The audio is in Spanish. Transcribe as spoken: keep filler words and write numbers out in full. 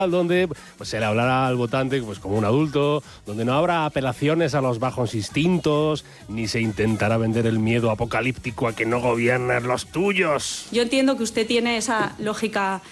donde pues, se le hablará al votante pues, como un adulto, donde no habrá apelaciones a los bajos instintos, ni se intentará vender el miedo apocalíptico a que no gobiernen los tuyos. Yo entiendo que usted tiene esa lógica